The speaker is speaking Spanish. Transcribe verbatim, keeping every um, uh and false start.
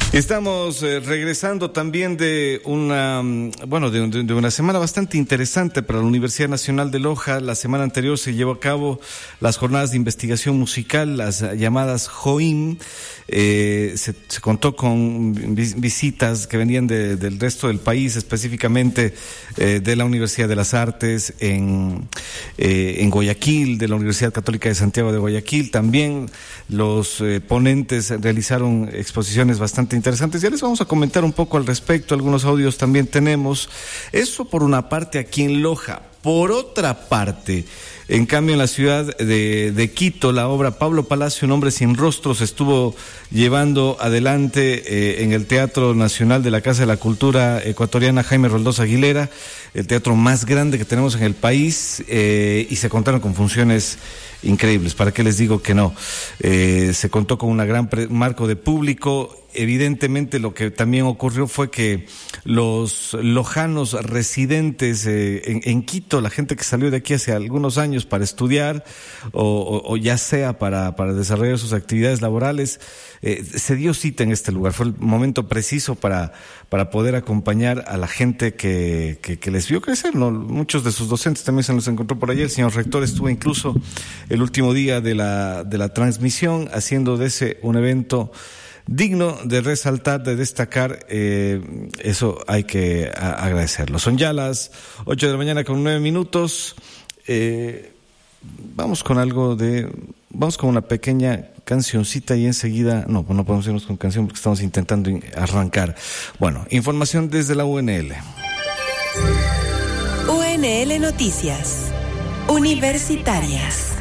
Estamos eh, regresando también de una, bueno, de, de, de una semana bastante interesante para la Universidad Nacional de Loja. La semana anterior se llevó a cabo las jornadas de investigación musical, las llamadas JOIM. Eh, se, se contó con vis, visitas que venían de, del resto del país, específicamente eh, de la Universidad de las Artes en, eh, en Guayaquil, de la Universidad Católica de Santiago de Guayaquil. También los eh, ponentes realizaron exposiciones bastante interesantes. Ya les vamos a comentar un poco al respecto, algunos audios también tenemos. Eso por una parte aquí en Loja. Por otra parte, en cambio en la ciudad de, de Quito, la obra Pablo Palacio, Un hombre sin rostro, se estuvo llevando adelante eh, en el Teatro Nacional de la Casa de la Cultura Ecuatoriana Jaime Roldós Aguilera, el teatro más grande que tenemos en el país, eh, y se contaron con funciones increíbles. ¿Para qué les digo que no? Eh, se contó con un gran pre- marco de público. Evidentemente lo que también ocurrió fue que los lojanos residentes eh, en, en Quito, la gente que salió de aquí hace algunos años para estudiar o, o, o ya sea para, para desarrollar sus actividades laborales, eh, se dio cita en este lugar. Fue el momento preciso para, para poder acompañar a la gente que, que, que les vio crecer, ¿no? Muchos de sus docentes también se los encontró por allí. El señor rector estuvo incluso el último día de la, de la transmisión haciendo de ese un evento digno de resaltar, de destacar. Eh, eso hay que a, agradecerlo. Son ya las ocho de la mañana con nueve minutos. Eh, vamos con algo de, vamos con una pequeña cancioncita y enseguida, no, no podemos irnos con canción porque estamos intentando arrancar. Bueno, información desde la U N L. U N L Noticias Universitarias.